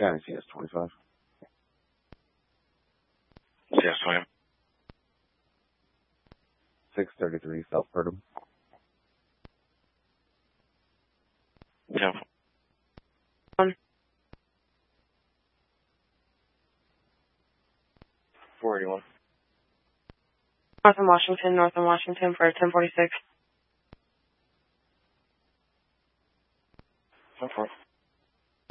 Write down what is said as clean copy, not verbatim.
County, CS25. CS20. 633 South Purdom. Yeah. 481. North in Washington for 1046. 10-4.